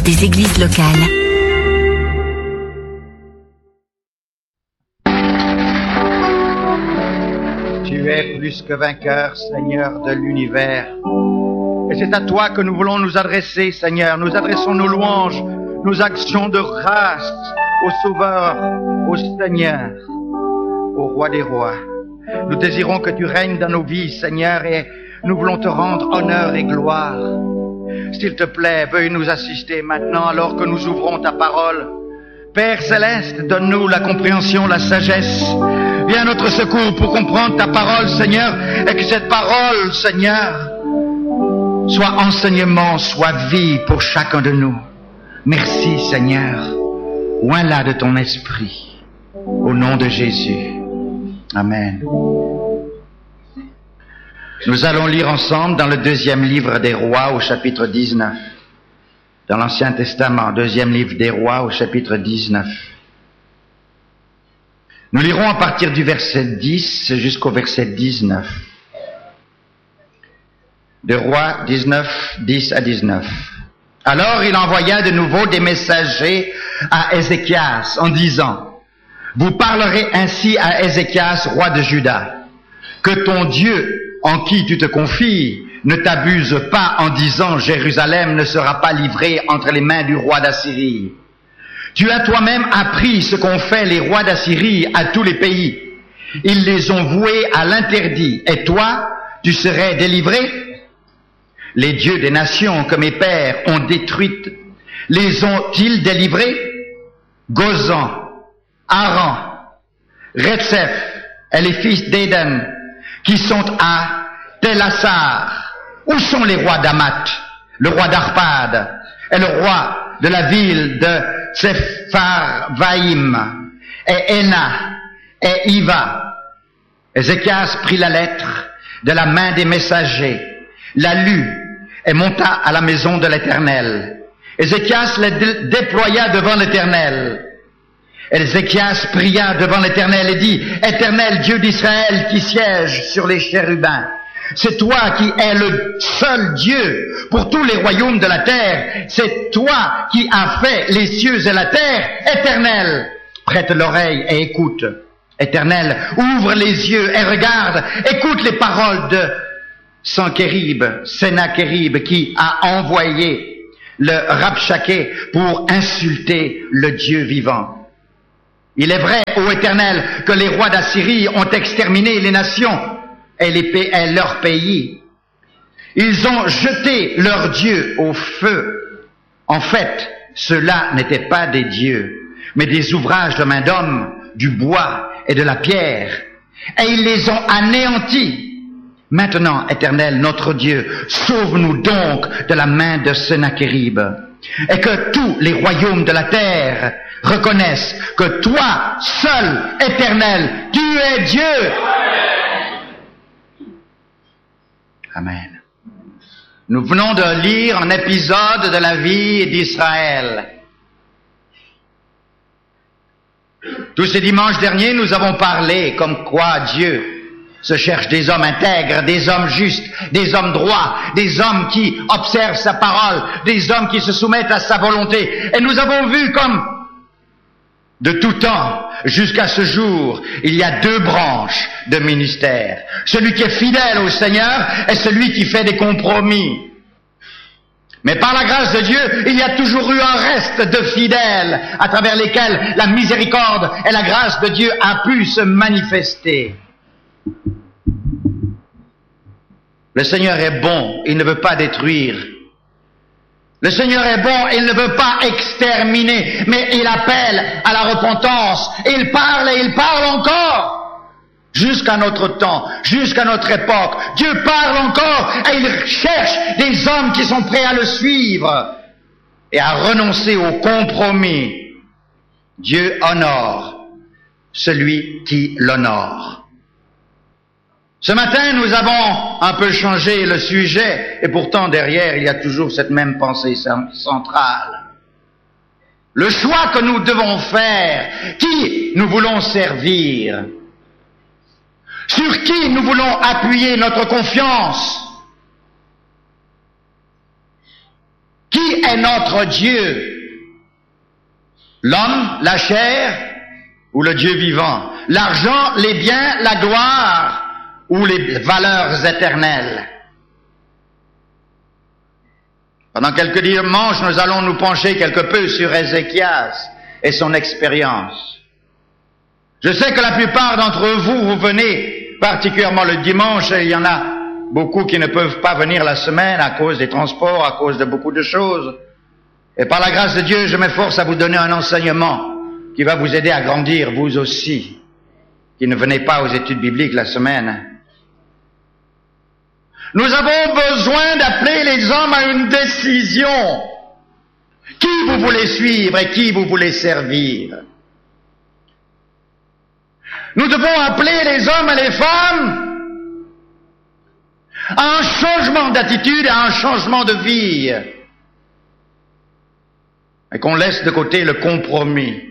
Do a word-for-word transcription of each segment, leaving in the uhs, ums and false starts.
des églises locales. Tu es plus que vainqueur, Seigneur de l'univers. Et c'est à toi que nous voulons nous adresser, Seigneur. Nous adressons nos louanges, nos actions de grâce au Sauveur, au Seigneur, au Roi des rois. Nous désirons que tu règnes dans nos vies, Seigneur, et nous voulons te rendre honneur et gloire. S'il te plaît, veuille nous assister maintenant alors que nous ouvrons ta parole. Père Céleste, donne-nous la compréhension, la sagesse. Viens à notre secours pour comprendre ta parole, Seigneur, et que cette parole, Seigneur, soit enseignement, soit vie pour chacun de nous. Merci, Seigneur. Oins-la de ton esprit. Au nom de Jésus. Amen. Nous allons lire ensemble dans le deuxième livre des Rois au chapitre dix-neuf. Dans l'Ancien Testament, deuxième livre des Rois au chapitre dix-neuf. Nous lirons à partir du verset dix jusqu'au verset dix-neuf. De Rois dix-neuf, dix à dix-neuf. Alors il envoya de nouveau des messagers à Ézéchias en disant: vous parlerez ainsi à Ézéchias, roi de Juda, que ton Dieu en qui tu te confies ne t'abuse pas en disant Jérusalem ne sera pas livrée entre les mains du roi d'Assyrie. Tu as toi-même appris ce qu'ont fait les rois d'Assyrie à tous les pays. Ils les ont voués à l'interdit. Et toi, tu serais délivré? Les dieux des nations que mes pères ont détruites, les ont-ils délivrés? Gozan, Aran, Retseph et les fils d'Éden, qui sont à Télassar. Où sont les rois d'Amat, le roi d'Arpad, et le roi de la ville de Sepharvaïm, et Héna, et Iva? Ézéchias prit la lettre de la main des messagers, la lut, et monta à la maison de l'Éternel. Ézéchias la dé- déploya devant l'Éternel. Ézéchias pria devant l'Éternel et dit: Éternel, Dieu d'Israël qui siège sur les chérubins, c'est toi qui es le seul Dieu pour tous les royaumes de la terre. C'est toi qui as fait les cieux et la terre. Éternel, prête l'oreille et écoute. Éternel, ouvre les yeux et regarde. Écoute les paroles de Sanchérib, Sénachérib, qui a envoyé le Rabshaké pour insulter le Dieu vivant. Il est vrai, ô Éternel, que les rois d'Assyrie ont exterminé les nations et, les pays, et leurs pays. Ils ont jeté leurs dieux au feu. En fait, ceux-là n'étaient pas des dieux, mais des ouvrages de main d'homme, du bois et de la pierre. Et ils les ont anéantis. Maintenant, Éternel, notre Dieu, sauve-nous donc de la main de Sénachérib, et que tous les royaumes de la terre reconnaissent que toi, seul, Éternel, tu es Dieu. Amen. Nous venons de lire un épisode de la vie d'Israël. Tous ces dimanches derniers, nous avons parlé comme quoi Dieu se cherche des hommes intègres, des hommes justes, des hommes droits, des hommes qui observent sa parole, des hommes qui se soumettent à sa volonté. Et nous avons vu comme de tout temps jusqu'à ce jour, il y a deux branches de ministère. Celui qui est fidèle au Seigneur et celui qui fait des compromis. Mais par la grâce de Dieu, il y a toujours eu un reste de fidèles à travers lesquels la miséricorde et la grâce de Dieu a pu se manifester. Le Seigneur est bon, il ne veut pas détruire. Le Seigneur est bon, il ne veut pas exterminer, mais il appelle à la repentance. Il parle et il parle encore. Jusqu'à notre temps, jusqu'à notre époque. Dieu parle encore et il cherche des hommes qui sont prêts à le suivre et à renoncer au compromis. Dieu honore celui qui l'honore. Ce matin, nous avons un peu changé le sujet, et pourtant derrière, il y a toujours cette même pensée centrale. Le choix que nous devons faire, qui nous voulons servir, sur qui nous voulons appuyer notre confiance. Qui est notre Dieu? L'homme, la chair ou le Dieu vivant? L'argent, les biens, la gloire ou les valeurs éternelles? Pendant quelques dimanches, nous allons nous pencher quelque peu sur Ézéchias et son expérience. Je sais que la plupart d'entre vous, vous venez particulièrement le dimanche, et il y en a beaucoup qui ne peuvent pas venir la semaine à cause des transports, à cause de beaucoup de choses. Et par la grâce de Dieu, je m'efforce à vous donner un enseignement qui va vous aider à grandir, vous aussi, qui ne venez pas aux études bibliques la semaine. Nous avons besoin d'appeler les hommes à une décision. Qui vous voulez suivre et qui vous voulez servir? Nous devons appeler les hommes et les femmes à un changement d'attitude, à un changement de vie. Et qu'on laisse de côté le compromis.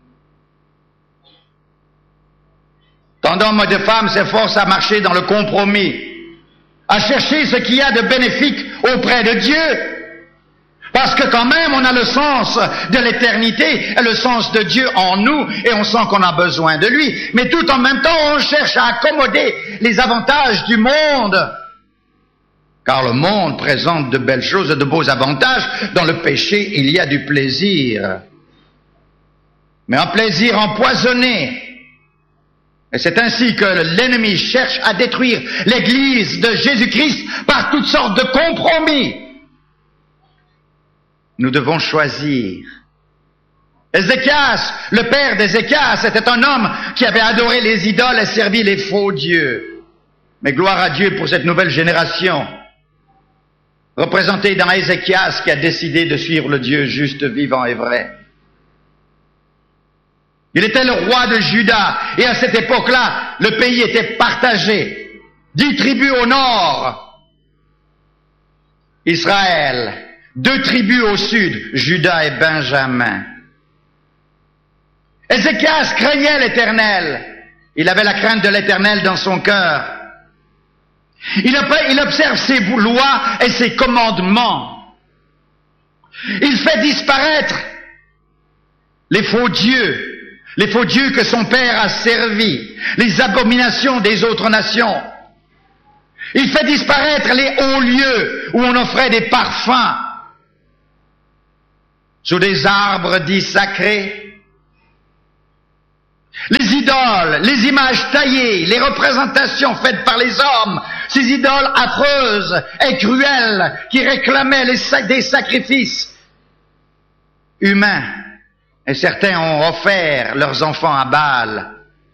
Tant d'hommes et de femmes s'efforcent à marcher dans le compromis, à chercher ce qu'il y a de bénéfique auprès de Dieu. Parce que quand même, on a le sens de l'éternité et le sens de Dieu en nous, et on sent qu'on a besoin de lui. Mais tout en même temps, on cherche à accommoder les avantages du monde. Car le monde présente de belles choses et de beaux avantages. Dans le péché, il y a du plaisir. Mais un plaisir empoisonné. Et c'est ainsi que l'ennemi cherche à détruire l'Église de Jésus-Christ par toutes sortes de compromis. Nous devons choisir. Ézéchias, le père d'Ézéchias, était un homme qui avait adoré les idoles et servi les faux dieux. Mais gloire à Dieu pour cette nouvelle génération, représentée dans Ézéchias, qui a décidé de suivre le Dieu juste, vivant et vrai. Il était le roi de Juda, et à cette époque-là, le pays était partagé. Dix tribus au nord, Israël. Deux tribus au sud, Juda et Benjamin. Ézéchias craignait l'Éternel. Il avait la crainte de l'Éternel dans son cœur. Il, il observe ses lois et ses commandements. Il fait disparaître les faux dieux, les faux dieux que son père a servis, les abominations des autres nations. Il fait disparaître les hauts lieux où on offrait des parfums sous des arbres dits sacrés. Les idoles, les images taillées, les représentations faites par les hommes, ces idoles affreuses et cruelles qui réclamaient les sac- des sacrifices humains. Et certains ont offert leurs enfants à Baal.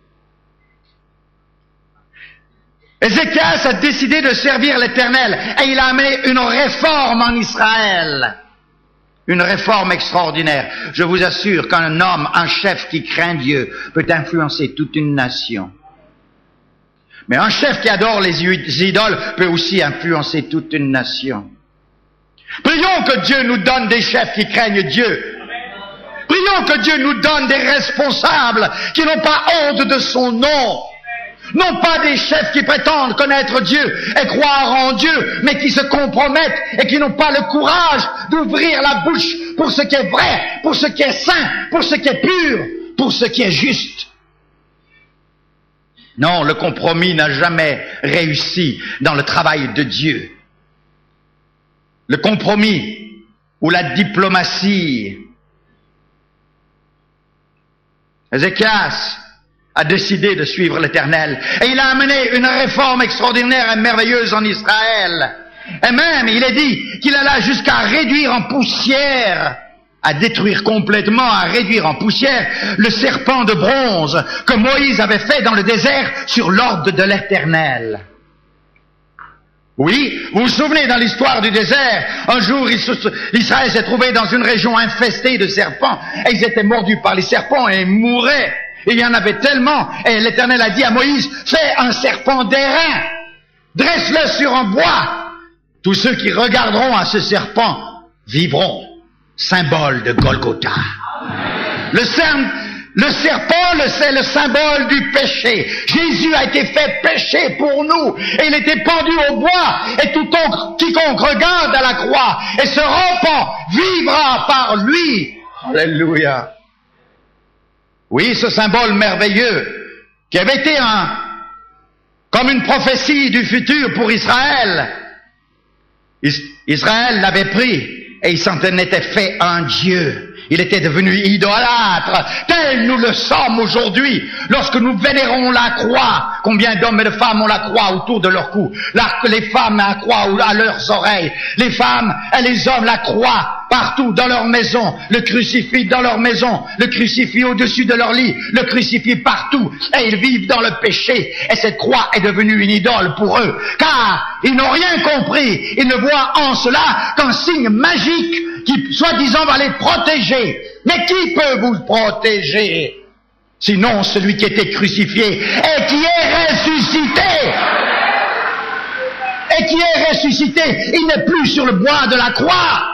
Ézéchias a décidé de servir l'Éternel et il a amené une réforme en Israël. Une réforme extraordinaire. Je vous assure qu'un homme, un chef qui craint Dieu, peut influencer toute une nation. Mais un chef qui adore les idoles peut aussi influencer toute une nation. Prions que Dieu nous donne des chefs qui craignent Dieu. Prions que Dieu nous donne des responsables qui n'ont pas honte de son nom. Non pas des chefs qui prétendent connaître Dieu et croire en Dieu, mais qui se compromettent et qui n'ont pas le courage d'ouvrir la bouche pour ce qui est vrai, pour ce qui est saint, pour ce qui est pur, pour ce qui est juste. Non, le compromis n'a jamais réussi dans le travail de Dieu. Le compromis ou la diplomatie. Ézéchias a décidé de suivre l'Éternel. Et il a amené une réforme extraordinaire et merveilleuse en Israël. Et même, il est dit qu'il alla jusqu'à réduire en poussière, à détruire complètement, à réduire en poussière le serpent de bronze que Moïse avait fait dans le désert sur l'ordre de l'Éternel. Oui, vous vous souvenez dans l'histoire du désert, un jour Israël s'est trouvé dans une région infestée de serpents et ils étaient mordus par les serpents et ils mouraient. Et il y en avait tellement, et l'Éternel a dit à Moïse, fais un serpent d'airain, dresse-le sur un bois. Tous ceux qui regarderont à ce serpent vivront, symbole de Golgotha. Le, Le serpent, c'est le symbole du péché. Jésus a été fait péché pour nous. Et il était pendu au bois. Et tout quiconque regarde à la croix et se repent vivra par lui. Alléluia. Oui, ce symbole merveilleux qui avait été un, comme une prophétie du futur pour Israël. Is- Israël l'avait pris et il s'en était fait un Dieu. Il était devenu idolâtre, tel nous le sommes aujourd'hui, lorsque nous vénérons la croix. Combien d'hommes et de femmes ont la croix autour de leur cou? La, les femmes la croix à leurs oreilles, les femmes et les hommes la croix partout dans leur maison, le crucifix dans leur maison, le crucifix au-dessus de leur lit, le crucifix partout, et ils vivent dans le péché, et cette croix est devenue une idole pour eux, car ils n'ont rien compris, ils ne voient en cela qu'un signe magique qui, soi-disant, va les protéger. Mais qui peut vous protéger? Sinon celui qui était crucifié et qui est ressuscité. Et qui est ressuscité, il n'est plus sur le bois de la croix.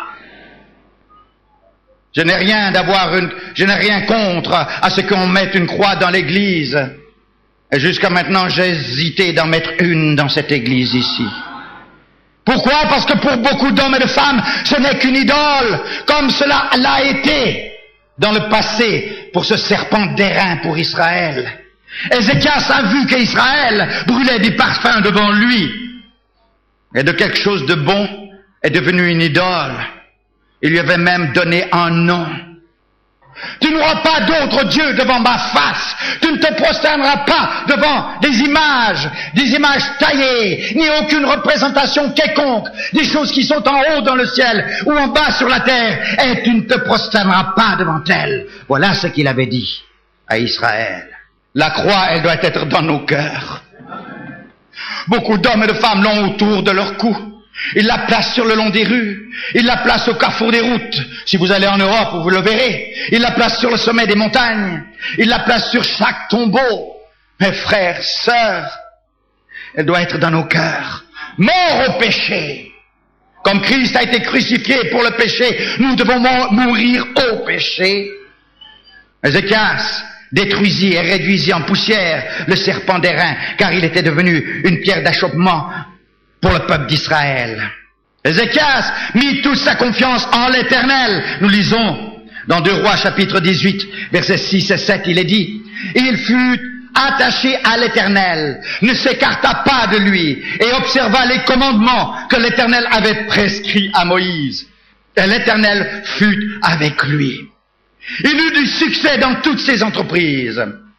Je n'ai rien d'avoir une, je n'ai rien contre à ce qu'on mette une croix dans l'église. Et jusqu'à maintenant, j'ai hésité d'en mettre une dans cette église ici. Pourquoi? Parce que pour beaucoup d'hommes et de femmes, ce n'est qu'une idole, comme cela l'a été dans le passé pour ce serpent d'airain pour Israël. Ézéchias a vu qu'Israël brûlait des parfums devant lui. Et de quelque chose de bon est devenu une idole. Il lui avait même donné un nom. Tu n'auras pas d'autre Dieu devant ma face. Tu ne te prosterneras pas devant des images, des images taillées, ni aucune représentation quelconque, des choses qui sont en haut dans le ciel ou en bas sur la terre, et tu ne te prosterneras pas devant elles. Voilà ce qu'il avait dit à Israël. La croix, elle doit être dans nos cœurs. Beaucoup d'hommes et de femmes l'ont autour de leur cou. Ils la placent sur le long des rues. Ils la placent au carrefour des routes. Si vous allez en Europe, vous le verrez. Ils la placent sur le sommet des montagnes. Ils la placent sur chaque tombeau. Mes frères, sœurs, elle doit être dans nos cœurs. Mort au péché. Comme Christ a été crucifié pour le péché, nous devons mourir au péché. Ézéchias détruisit et réduisit en poussière le serpent d'airain, car il était devenu une pierre d'achoppement pour le peuple d'Israël. Ézéchias mit toute sa confiance en l'Éternel. Nous lisons dans deux Rois chapitre dix-huit, versets six et sept, il est dit, « Il fut attaché à l'Éternel, ne s'écarta pas de lui, et observa les commandements que l'Éternel avait prescrits à Moïse. Et l'Éternel fut avec lui. » Il eut du succès dans toutes ses entreprises.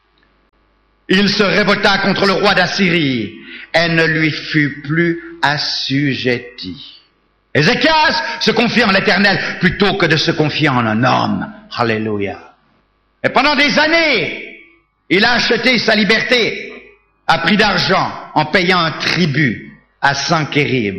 Il se révolta contre le roi d'Assyrie et ne lui fut plus assujetti. Ézéchias se confie en l'Éternel plutôt que de se confier en un homme. Alléluia. Et pendant des années, il a acheté sa liberté à prix d'argent en payant un tribut à Sanchérib,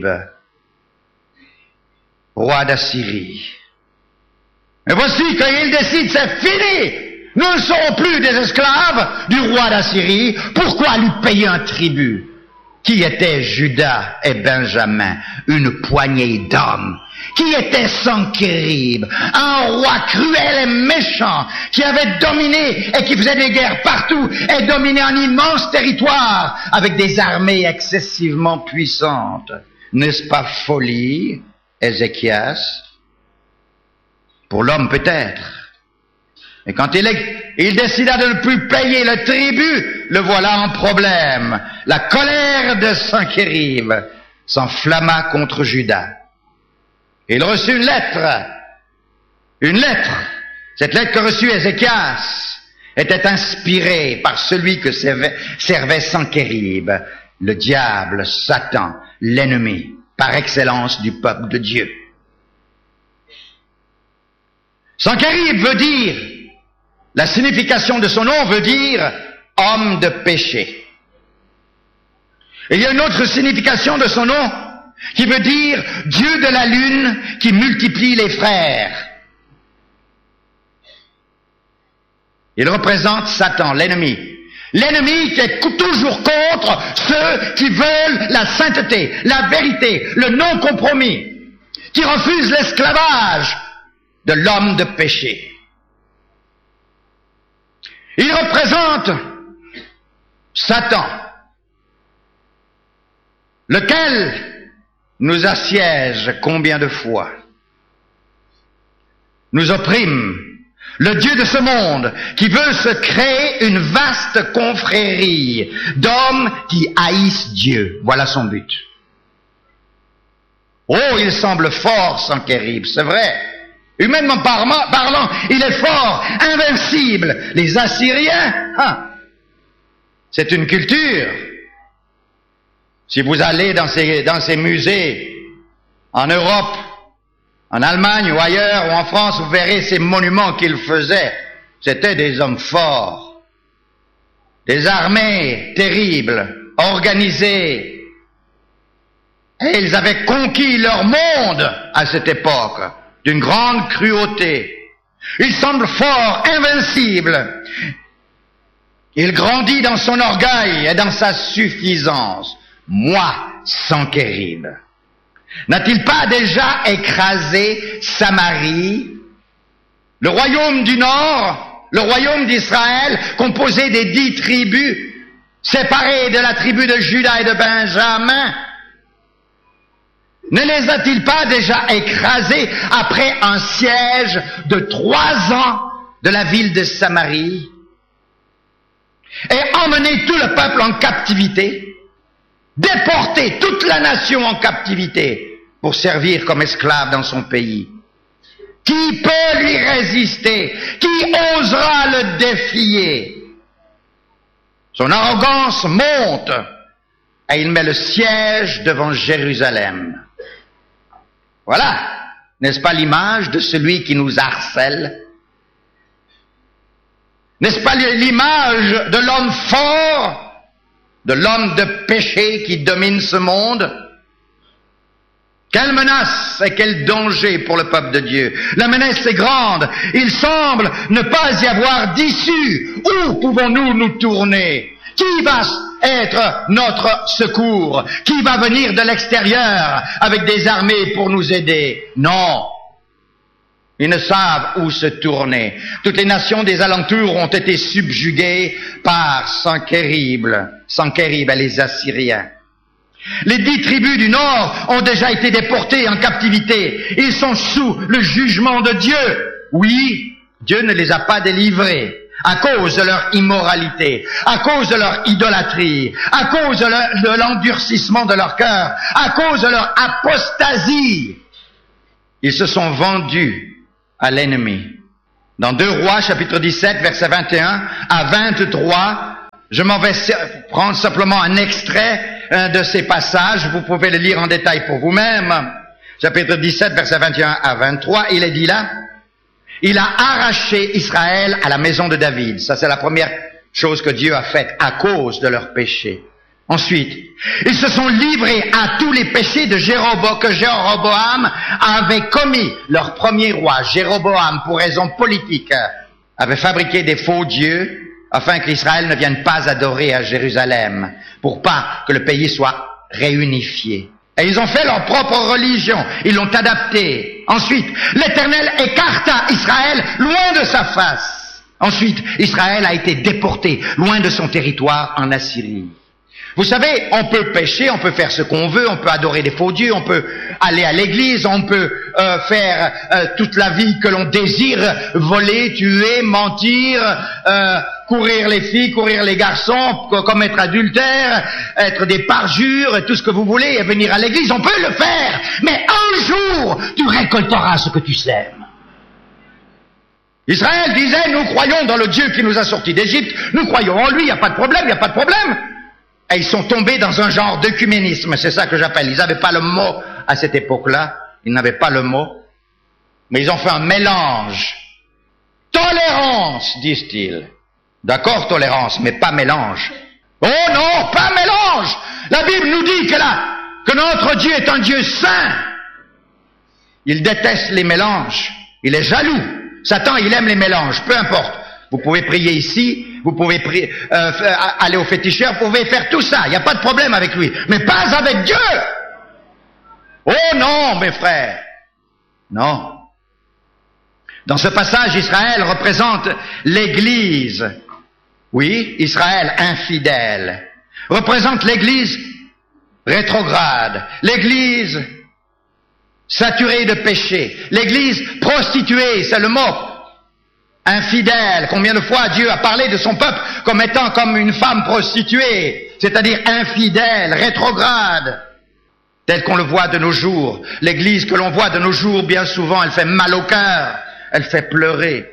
roi d'Assyrie. Et voici qu'il décide, c'est fini. Nous ne serons plus des esclaves du roi d'Assyrie. Pourquoi lui payer un tribut? Qui était Judas et Benjamin? Une poignée d'hommes. Qui était Sanchérib? Un roi cruel et méchant qui avait dominé et qui faisait des guerres partout et dominait un immense territoire avec des armées excessivement puissantes. N'est-ce pas folie, Ézéchias? Pour l'homme peut-être. Et quand il, est, il décida de ne plus payer le tribut, le voilà en problème. La colère de Sanchérib s'enflamma contre Judas. Il reçut une lettre. Une lettre. Cette lettre que reçut Ézéchias était inspirée par celui que servait, servait Sanchérib, le diable, Satan, l'ennemi, par excellence du peuple de Dieu. Sanchérib veut dire, la signification de son nom veut dire homme de péché. Et il y a une autre signification de son nom qui veut dire Dieu de la lune qui multiplie les frères. Il représente Satan, l'ennemi. L'ennemi qui est toujours contre ceux qui veulent la sainteté, la vérité, le non-compromis, qui refusent l'esclavage de l'homme de péché. Il représente Satan, lequel nous assiège combien de fois, nous opprime, le Dieu de ce monde qui veut se créer une vaste confrérie d'hommes qui haïssent Dieu. Voilà son but. Oh, il semble fort, Sanchérib, c'est vrai. Humainement parlant, il est fort, invincible. Les Assyriens, hein, c'est une culture. Si vous allez dans ces, dans ces musées, en Europe, en Allemagne ou ailleurs, ou en France, vous verrez ces monuments qu'ils faisaient. C'était des hommes forts, des armées terribles, organisées. Et ils avaient conquis leur monde à cette époque, d'une grande cruauté. Il semble fort, invincible. Il grandit dans son orgueil et dans sa suffisance. Moi, Sanchérib. N'a-t-il pas déjà écrasé Samarie, le royaume du Nord, le royaume d'Israël, composé des dix tribus, séparées de la tribu de Juda et de Benjamin? Ne les a-t-il pas déjà écrasés après un siège de trois ans de la ville de Samarie et emmené tout le peuple en captivité? Déporter toute la nation en captivité pour servir comme esclave dans son pays. Qui peut lui résister? Qui osera le défier? Son arrogance monte et il met le siège devant Jérusalem. Voilà, n'est-ce pas l'image de celui qui nous harcèle? N'est-ce pas l'image de l'homme fort, de l'homme de péché qui domine ce monde? Quelle menace et quel danger pour le peuple de Dieu. La menace est grande. Il semble ne pas y avoir d'issue. Où pouvons-nous nous tourner? Qui va être notre secours? Qui va venir de l'extérieur avec des armées pour nous aider? Non. Ils ne savent où se tourner. Toutes les nations des alentours ont été subjuguées par Sanchérib, Sanchérib et les Assyriens. Les dix tribus du Nord ont déjà été déportées en captivité. Ils sont sous le jugement de Dieu. Oui, Dieu ne les a pas délivrés à cause de leur immoralité, à cause de leur idolâtrie, à cause de l'endurcissement de leur cœur, à cause de leur apostasie. Ils se sont vendus à l'ennemi. Dans deux Rois, chapitre dix-sept, verset vingt et un à vingt-trois, je m'en vais prendre simplement un extrait de ces passages. Vous pouvez le lire en détail pour vous-même. Chapitre dix-sept, verset vingt et un à vingt-trois, il est dit là, il a arraché Israël à la maison de David. Ça, c'est la première chose que Dieu a faite à cause de leur péché. Ensuite, ils se sont livrés à tous les péchés de Jéroboam, que Jéroboam avait commis. Leur premier roi, Jéroboam, pour raison politique, avait fabriqué des faux dieux afin que l'Israël ne vienne pas adorer à Jérusalem, pour pas que le pays soit réunifié. Et ils ont fait leur propre religion, ils l'ont adaptée. Ensuite, l'Éternel écarta Israël loin de sa face. Ensuite, Israël a été déporté loin de son territoire en Assyrie. Vous savez, on peut pécher, on peut faire ce qu'on veut, on peut adorer des faux dieux, on peut aller à l'église, on peut euh, faire euh, toute la vie que l'on désire, voler, tuer, mentir, euh, courir les filles, courir les garçons, commettre adultère, être des parjures, tout ce que vous voulez, et venir à l'église, on peut le faire, mais un jour, tu récolteras ce que tu sèmes. Israël disait, nous croyons dans le Dieu qui nous a sortis d'Égypte, nous croyons en lui, il n'y a pas de problème, il n'y a pas de problème. Et ils sont tombés dans un genre d'œcuménisme, c'est ça que j'appelle. Ils n'avaient pas le mot à cette époque-là, ils n'avaient pas le mot, mais ils ont fait un mélange. Tolérance, disent-ils. D'accord, tolérance, mais pas mélange. Oh non, pas mélange! La Bible nous dit que là, que notre Dieu est un Dieu saint. Il déteste les mélanges, il est jaloux. Satan, il aime les mélanges, peu importe. Vous pouvez prier ici, vous pouvez prier, euh, aller au féticheur, vous pouvez faire tout ça, il n'y a pas de problème avec lui, mais pas avec Dieu. Oh non, mes frères, non. Dans ce passage, Israël représente l'Église Oui, Israël infidèle représente l'Église rétrograde, l'Église saturée de péché, l'Église prostituée, c'est le mot. Infidèle, combien de fois Dieu a parlé de son peuple comme étant comme une femme prostituée, c'est-à-dire infidèle, rétrograde, tel qu'on le voit de nos jours. L'Église que l'on voit de nos jours, bien souvent, elle fait mal au cœur, elle fait pleurer.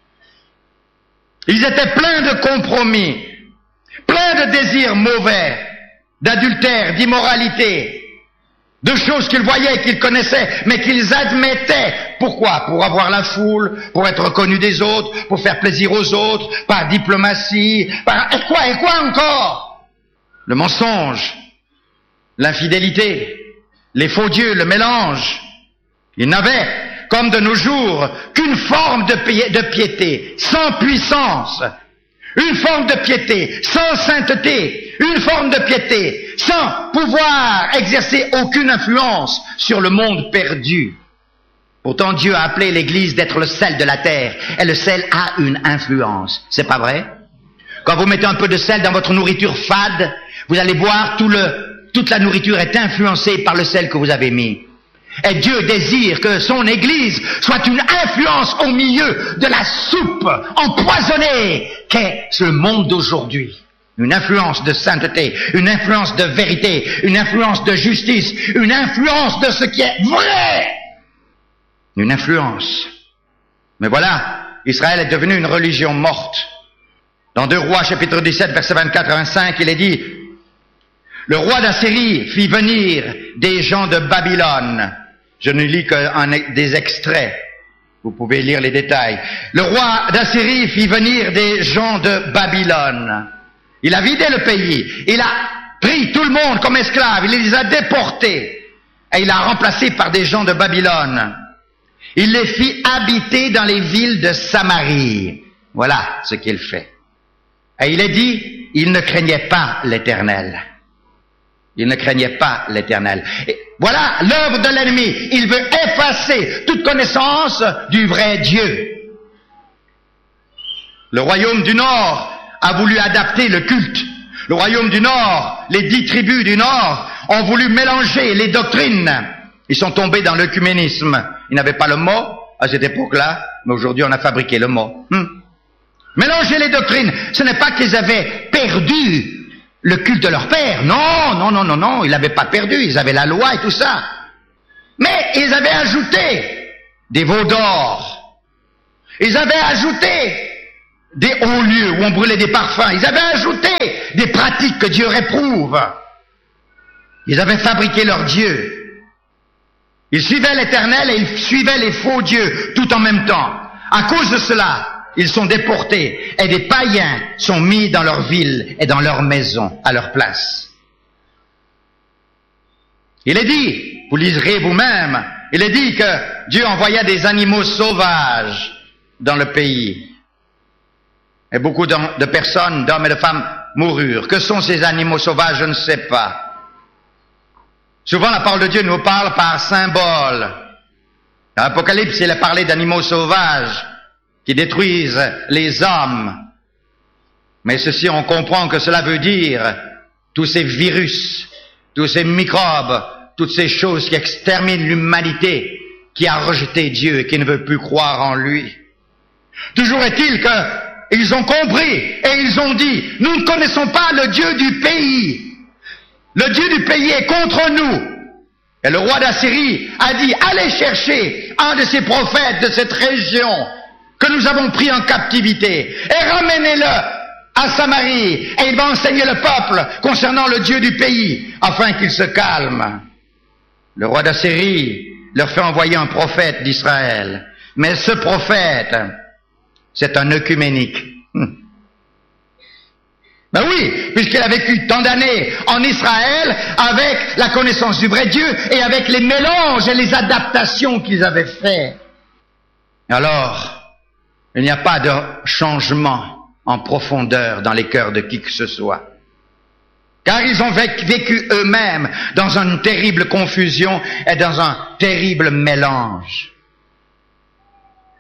Ils étaient pleins de compromis, pleins de désirs mauvais, d'adultère, d'immoralité, de choses qu'ils voyaient, qu'ils connaissaient, mais qu'ils admettaient. Pourquoi? Pour avoir la foule, pour être reconnus des autres, pour faire plaisir aux autres, par diplomatie, par... Et quoi, et quoi encore? Le mensonge, l'infidélité, les faux dieux, le mélange. Ils n'avaient, comme de nos jours, qu'une forme de, pi- de piété, sans puissance. Une forme de piété, sans sainteté. Une forme de piété, sans pouvoir exercer aucune influence sur le monde perdu. Pourtant, Dieu a appelé l'Église d'être le sel de la terre. Et le sel a une influence. C'est pas vrai? Quand vous mettez un peu de sel dans votre nourriture fade, vous allez voir, tout le, toute la nourriture est influencée par le sel que vous avez mis. Et Dieu désire que son Église soit une influence au milieu de la soupe empoisonnée qu'est ce monde d'aujourd'hui. Une influence de sainteté, une influence de vérité, une influence de justice, une influence de ce qui est vrai. Une influence. Mais voilà, Israël est devenu une religion morte. Dans deux Rois, chapitre dix-sept, versets vingt-quatre à vingt-cinq, il est dit: le roi d'Assyrie fit venir des gens de Babylone. Je ne lis que des extraits. Vous pouvez lire les détails. Le roi d'Assyrie fit venir des gens de Babylone. Il a vidé le pays. Il a pris tout le monde comme esclaves. Il les a déportés. Et il a remplacé par des gens de Babylone. Il les fit habiter dans les villes de Samarie. Voilà ce qu'il fait. Et il est dit, il ne craignait pas l'Éternel. Il ne craignait pas l'Éternel. Et voilà l'œuvre de l'ennemi. Il veut effacer toute connaissance du vrai Dieu. Le royaume du Nord a voulu adapter le culte. Le royaume du Nord, les dix tribus du Nord, ont voulu mélanger les doctrines. Ils sont tombés dans l'œcuménisme. Ils n'avaient pas le mot à cette époque-là, mais aujourd'hui on a fabriqué le mot. Hmm. Mélanger les doctrines, ce n'est pas qu'ils avaient perdu le culte de leur père. Non, non, non, non, non, ils l'avaient pas perdu, ils avaient la loi et tout ça. Mais ils avaient ajouté des veaux d'or. Ils avaient ajouté des hauts lieux où on brûlait des parfums. Ils avaient ajouté des pratiques que Dieu réprouve. Ils avaient fabriqué leur Dieu. Ils suivaient l'Éternel et ils suivaient les faux dieux tout en même temps. À cause de cela, ils sont déportés et des païens sont mis dans leur ville et dans leur maison à leur place. Il est dit, vous liserez vous-même, il est dit que Dieu envoya des animaux sauvages dans le pays. Et beaucoup de personnes, d'hommes et de femmes moururent. Que sont ces animaux sauvages? Je ne sais pas. Souvent la parole de Dieu nous parle par symbole. Dans l'Apocalypse, il est parlé d'animaux sauvages qui détruisent les hommes. Mais ceci, on comprend que cela veut dire tous ces virus, tous ces microbes, toutes ces choses qui exterminent l'humanité, qui a rejeté Dieu et qui ne veut plus croire en lui. Toujours est-il qu'ils ont compris et ils ont dit, nous ne connaissons pas le Dieu du pays. Le Dieu du pays est contre nous. Et le roi d'Assyrie a dit, allez chercher un de ces prophètes de cette région que nous avons pris en captivité et ramenez-le à Samarie et il va enseigner le peuple concernant le Dieu du pays afin qu'il se calme. Le roi d'Assyrie leur fait envoyer un prophète d'Israël. Mais ce prophète, c'est un œcuménique. Hum. Ben oui, puisqu'il a vécu tant d'années en Israël avec la connaissance du vrai Dieu et avec les mélanges et les adaptations qu'ils avaient fait. Alors, il n'y a pas de changement en profondeur dans les cœurs de qui que ce soit. Car ils ont vécu eux-mêmes dans une terrible confusion et dans un terrible mélange.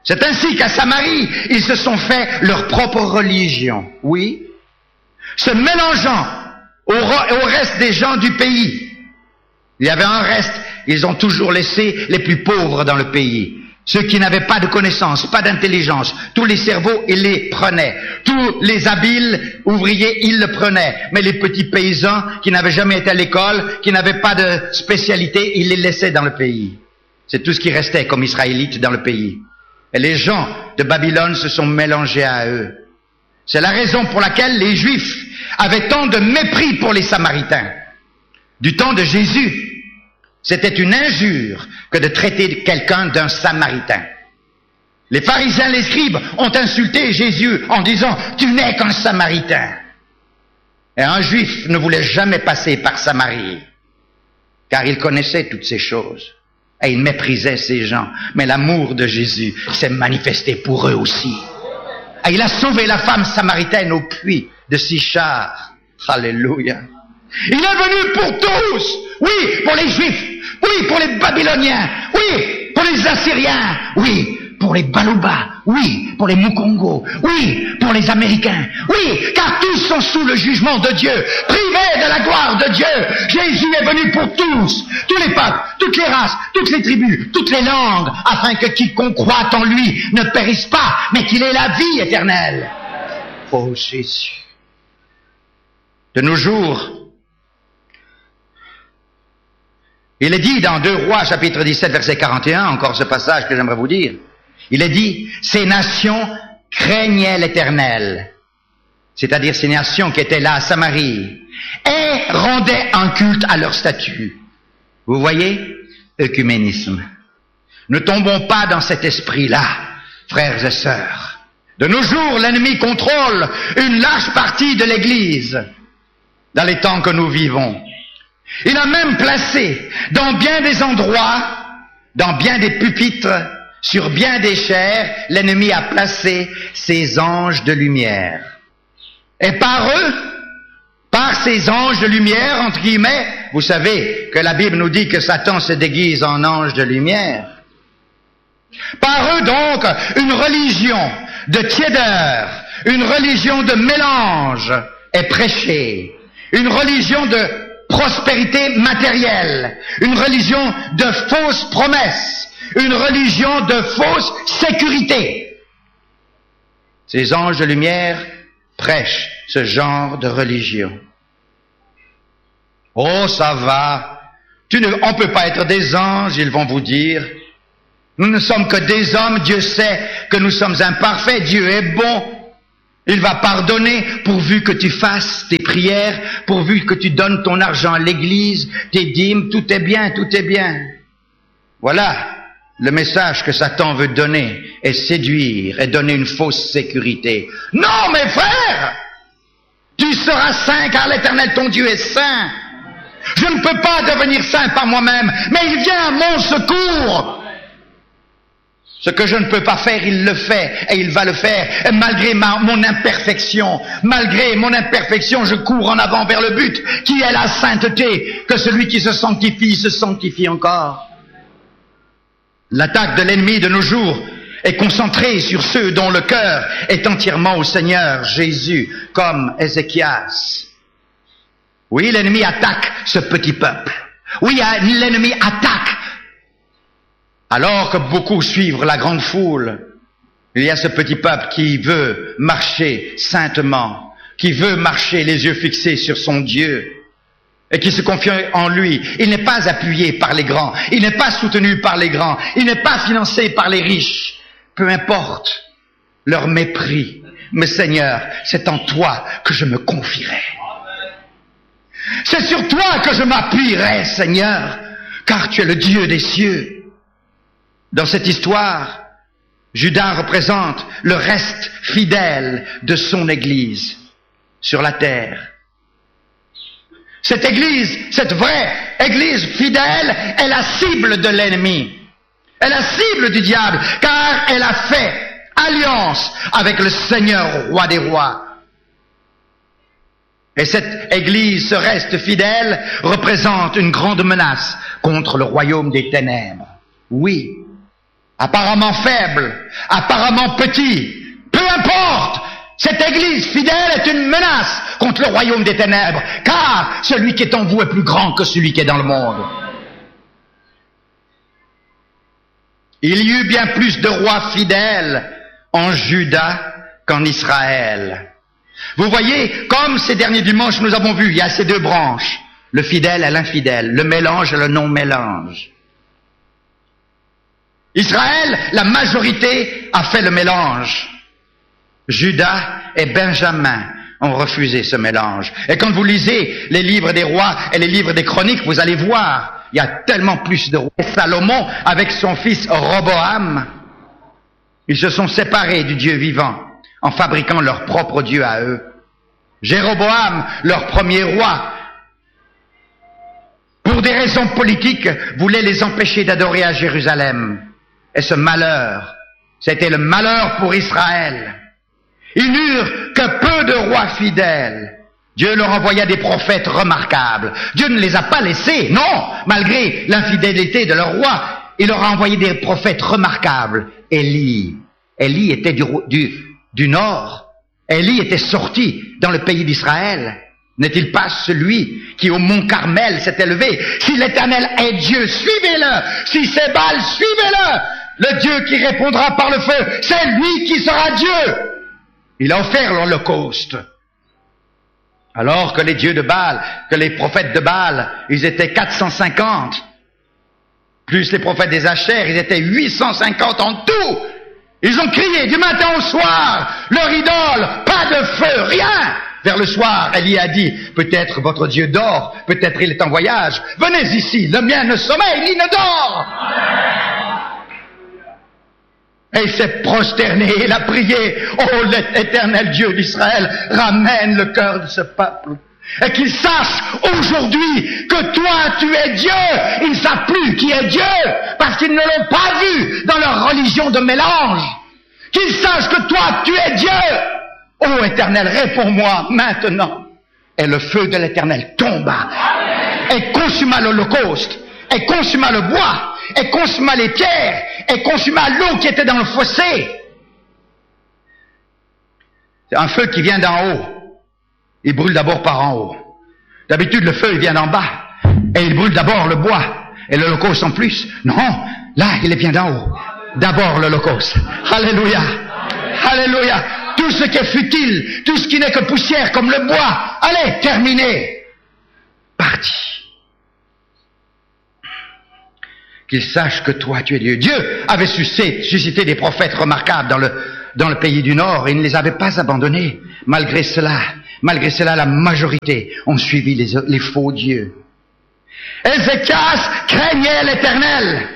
C'est ainsi qu'à Samarie, ils se sont fait leur propre religion. Oui. Se mélangeant au, au reste des gens du pays. Il y avait un reste, ils ont toujours laissé les plus pauvres dans le pays. Ceux qui n'avaient pas de connaissances, pas d'intelligence. Tous les cerveaux, ils les prenaient. Tous les habiles ouvriers, ils le prenaient. Mais les petits paysans qui n'avaient jamais été à l'école, qui n'avaient pas de spécialité, ils les laissaient dans le pays. C'est tout ce qui restait comme Israélites dans le pays. Et les gens de Babylone se sont mélangés à eux. C'est la raison pour laquelle les Juifs avaient tant de mépris pour les Samaritains. Du temps de Jésus, c'était une injure que de traiter quelqu'un d'un Samaritain. Les pharisiens, les scribes ont insulté Jésus en disant « Tu n'es qu'un Samaritain ». Et un Juif ne voulait jamais passer par Samarie, car il connaissait toutes ces choses. Et il méprisait ces gens. Mais l'amour de Jésus s'est manifesté pour eux aussi. Et il a sauvé la femme samaritaine au puits de Sichar. Alléluia. Il est venu pour tous. Oui, pour les Juifs. Oui, pour les Babyloniens. Oui, pour les Assyriens. Oui, pour les Balouba. Oui, pour les Mukongo. Oui, pour les Américains. Oui, car tous sont sous le jugement de Dieu, privés de la gloire de Dieu. Jésus est venu pour tous, tous les peuples, toutes les races, toutes les tribus, toutes les langues, afin que quiconque croit en lui ne périsse pas, mais qu'il ait la vie éternelle. Oh Jésus. De nos jours, il est dit dans deux Rois, chapitre dix-sept, verset quarante et un, encore ce passage que j'aimerais vous dire, il est dit, ces nations craignaient l'Éternel, c'est-à-dire ces nations qui étaient là à Samarie, et rendaient un culte à leur statut. Vous voyez, œcuménisme. Ne tombons pas dans cet esprit-là, frères et sœurs. De nos jours, l'ennemi contrôle une large partie de l'Église dans les temps que nous vivons. Il a même placé dans bien des endroits, dans bien des pupitres, sur bien des chairs, l'ennemi a placé ses anges de lumière. Et par eux, par ces anges de lumière, entre guillemets, vous savez que la Bible nous dit que Satan se déguise en ange de lumière. Par eux donc, une religion de tiédeur, une religion de mélange est prêchée. Une religion de prospérité matérielle, une religion de fausses promesses, une religion de fausse sécurité. Ces anges de lumière prêchent ce genre de religion. Oh, ça va. Tu ne, on ne peut pas être des anges, ils vont vous dire. Nous ne sommes que des hommes, Dieu sait que nous sommes imparfaits, Dieu est bon. Il va pardonner pourvu que tu fasses tes prières, pourvu que tu donnes ton argent à l'église, tes dîmes, tout est bien, tout est bien. Voilà le message que Satan veut donner, et séduire, et donner une fausse sécurité. Non, mes frères! Tu seras saint car l'Éternel ton Dieu est saint. Je ne peux pas devenir saint par moi-même, mais il vient à mon secours. Ce que je ne peux pas faire, il le fait, et il va le faire, et malgré ma, mon imperfection, malgré mon imperfection, je cours en avant vers le but, qui est la sainteté, que celui qui se sanctifie, se sanctifie encore. L'attaque de l'ennemi de nos jours est concentrée sur ceux dont le cœur est entièrement au Seigneur Jésus, comme Ézéchias. Oui, l'ennemi attaque ce petit peuple. Oui, l'ennemi attaque. Alors que beaucoup suivent la grande foule, il y a ce petit peuple qui veut marcher saintement, qui veut marcher les yeux fixés sur son Dieu, et qui se confie en lui. Il n'est pas appuyé par les grands, il n'est pas soutenu par les grands, il n'est pas financé par les riches. Peu importe leur mépris, mais Seigneur, c'est en toi que je me confierai. C'est sur toi que je m'appuierai, Seigneur, car tu es le Dieu des cieux. Dans cette histoire, Judas représente le reste fidèle de son Église sur la terre. Cette Église, cette vraie Église fidèle, est la cible de l'ennemi. Elle est la cible du diable, car elle a fait alliance avec le Seigneur, roi des rois. Et cette Église, ce reste fidèle, représente une grande menace contre le royaume des ténèbres. Oui. apparemment faible, apparemment petit, peu importe, cette Église fidèle est une menace contre le royaume des ténèbres, car celui qui est en vous est plus grand que celui qui est dans le monde. Il y eut bien plus de rois fidèles en Juda qu'en Israël. Vous voyez, comme ces derniers dimanches nous avons vu, il y a ces deux branches, le fidèle et l'infidèle, le mélange et le non-mélange. Israël, la majorité a fait le mélange. Judas et Benjamin ont refusé ce mélange. Et quand vous lisez les livres des rois et les livres des chroniques, vous allez voir, il y a tellement plus de rois. Et Salomon, avec son fils Roboam, ils se sont séparés du Dieu vivant en fabriquant leur propre Dieu à eux. Jéroboam, leur premier roi, pour des raisons politiques, voulait les empêcher d'adorer à Jérusalem. Et ce malheur, c'était le malheur pour Israël. Ils n'eurent que peu de rois fidèles. Dieu leur envoya des prophètes remarquables. Dieu ne les a pas laissés, non, malgré l'infidélité de leur roi. Il leur a envoyé des prophètes remarquables. Élie, Élie était du, du, du nord. Élie était sorti dans le pays d'Israël. N'est-il pas celui qui au mont Carmel s'est élevé? Si l'Éternel est Dieu, suivez-le. Si c'est Baal, suivez-le. Le Dieu qui répondra par le feu, c'est lui qui sera Dieu. Il a offert l'Holocauste. Alors que les dieux de Baal, que les prophètes de Baal, ils étaient quatre cent cinquante. Plus les prophètes des Ashères, ils étaient huit cent cinquante en tout. Ils ont crié du matin au soir, leur idole, pas de feu, rien. Vers le soir, Élie a dit, peut-être votre Dieu dort, peut-être il est en voyage. Venez ici, le mien ne sommeille ni ne dort. Et il s'est prosterné, il a prié, oh l'Éternel Dieu d'Israël, ramène le cœur de ce peuple. Et qu'ils sachent aujourd'hui que toi tu es Dieu. Ils ne savent plus qui est Dieu, parce qu'ils ne l'ont pas vu dans leur religion de mélange. Qu'ils sachent que toi tu es Dieu. Ô Éternel, réponds-moi maintenant. Et le feu de l'Éternel tomba et consuma l'Holocauste, et consuma le bois, et consuma les pierres, et consuma l'eau qui était dans le fossé. C'est un feu qui vient d'en haut. Il brûle d'abord par en haut. D'habitude, le feu, il vient d'en bas. Et il brûle d'abord le bois. Et l'Holocauste en plus. Non, là, il vient d'en haut. D'abord l'Holocauste. Alléluia. Alléluia. Tout ce qui est futile, tout ce qui n'est que poussière comme le bois, allez, terminé. Parti. Qu'ils sachent que toi, tu es Dieu. Dieu avait suscité des prophètes remarquables dans le, dans le pays du Nord et il ne les avait pas abandonnés. Malgré cela, malgré cela, la majorité ont suivi les, les faux dieux. Ézéchias craignait l'Éternel.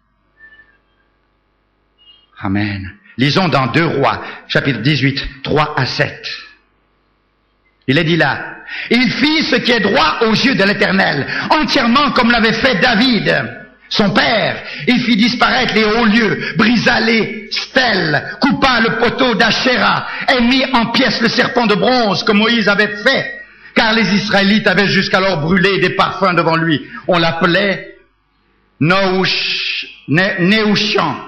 Amen. Lisons dans deux Rois, chapitre dix-huit, trois à sept. Il est dit là, il fit ce qui est droit aux yeux de l'Éternel, entièrement comme l'avait fait David, son père. Il fit disparaître les hauts lieux, brisa les stèles, coupa le poteau d'Achéra, et mit en pièces le serpent de bronze que Moïse avait fait, car les Israélites avaient jusqu'alors brûlé des parfums devant lui. On l'appelait Néhushtan.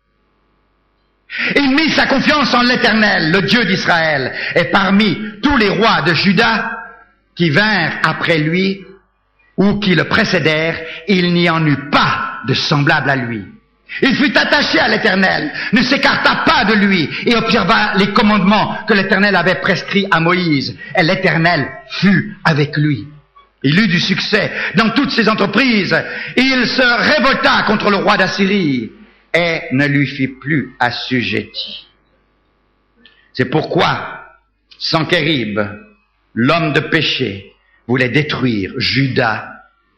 Il mit sa confiance en l'Éternel, le Dieu d'Israël, et parmi tous les rois de Juda qui vinrent après lui ou qui le précédèrent, il n'y en eut pas de semblable à lui. Il fut attaché à l'Éternel, ne s'écarta pas de lui et observa les commandements que l'Éternel avait prescrits à Moïse, et l'Éternel fut avec lui. Il eut du succès dans toutes ses entreprises. Il se révolta contre le roi d'Assyrie et ne lui fit plus assujetti. C'est pourquoi Sankérib, l'homme de péché, voulait détruire Juda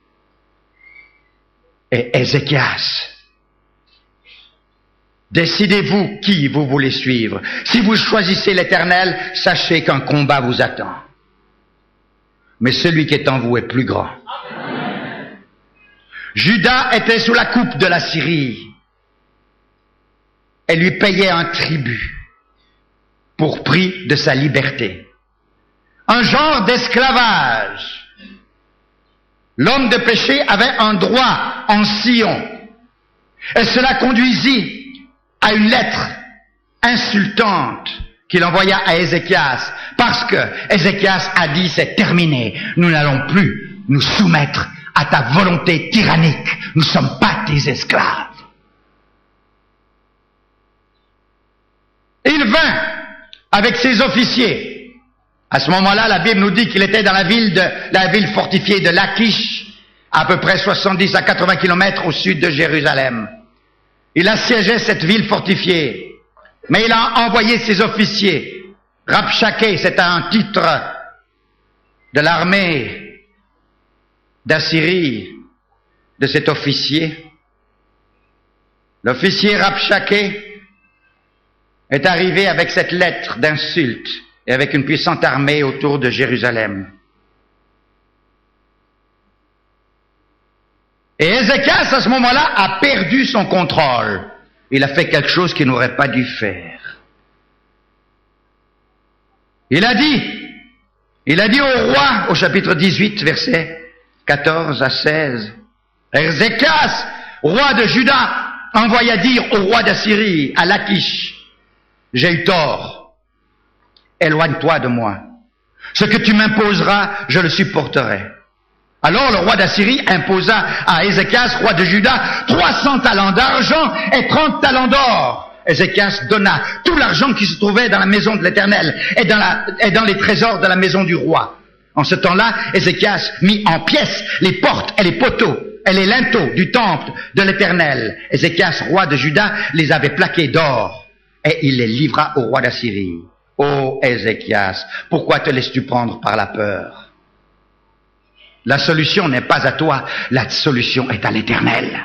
et Ézéchias. Décidez-vous qui vous voulez suivre. Si vous choisissez l'Éternel, sachez qu'un combat vous attend. Mais celui qui est en vous est plus grand. Juda était sous la coupe de la Syrie. Elle lui payait un tribut pour prix de sa liberté. Un genre d'esclavage. L'homme de péché avait un droit en Sion. Et cela conduisit à une lettre insultante qu'il envoya à Ézéchias, parce que Ézéchias a dit c'est terminé, nous n'allons plus nous soumettre à ta volonté tyrannique, nous ne sommes pas tes esclaves. Il vint avec ses officiers. À ce moment-là, la Bible nous dit qu'il était dans la ville de la ville fortifiée de Lachish, à peu près soixante-dix à quatre-vingts kilomètres au sud de Jérusalem. Il assiégeait cette ville fortifiée, mais il a envoyé ses officiers. Rabshakeh, c'est un titre de l'armée d'Assyrie, de cet officier. L'officier Rabshakeh est arrivé avec cette lettre d'insulte et avec une puissante armée autour de Jérusalem. Et Ézéchias, à ce moment-là, a perdu son contrôle. Il a fait quelque chose qu'il n'aurait pas dû faire. Il a dit, il a dit au roi, au chapitre dix-huit, versets quatorze à seize, Ézéchias, roi de Juda, envoya dire au roi d'Assyrie, à Lachish, j'ai eu tort, éloigne-toi de moi. Ce que tu m'imposeras, je le supporterai. Alors le roi d'Assyrie imposa à Ézéchias, roi de Juda, trois cents talents d'argent et trente talents d'or. Ézéchias donna tout l'argent qui se trouvait dans la maison de l'Éternel et dans, la, et dans les trésors de la maison du roi. En ce temps-là, Ézéchias mit en pièces les portes et les poteaux et les linteaux du temple de l'Éternel. Ézéchias, roi de Juda, les avait plaqués d'or et il les livra au roi d'Assyrie. Ô Ézéchias, pourquoi te laisses-tu prendre par la peur? La solution n'est pas à toi, la solution est à l'Éternel.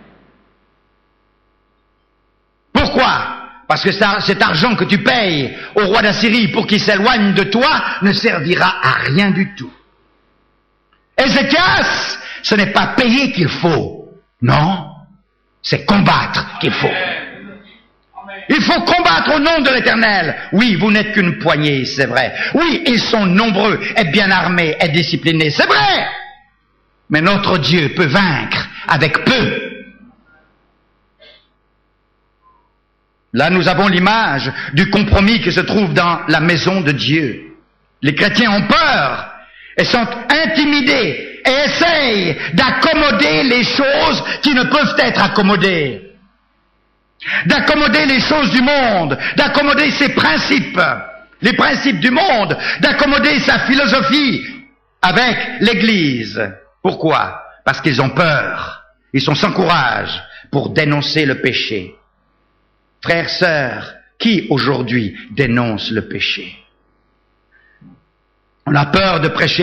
Pourquoi? Parce que ça, cet argent que tu payes au roi d'Assyrie pour qu'il s'éloigne de toi ne servira à rien du tout. Ézéchias, ce n'est pas payer qu'il faut, non, c'est combattre qu'il faut. Il faut combattre au nom de l'Éternel. Oui, vous n'êtes qu'une poignée, c'est vrai. Oui, ils sont nombreux et bien armés et disciplinés, c'est vrai. Mais notre Dieu peut vaincre avec peu. Là, nous avons l'image du compromis qui se trouve dans la maison de Dieu. Les chrétiens ont peur et sont intimidés et essayent d'accommoder les choses qui ne peuvent être accommodées. D'accommoder les choses du monde, d'accommoder ses principes, les principes du monde, d'accommoder sa philosophie avec l'Église. Pourquoi? Parce qu'ils ont peur. Ils sont sans courage pour dénoncer le péché. Frères, sœurs, qui aujourd'hui dénonce le péché? On a peur de prêcher